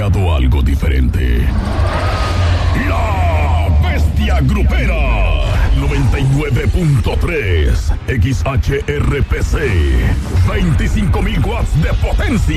creado algo diferente. La Bestia Grupera 99.3 XHRPC, 25,000 watts de potencia.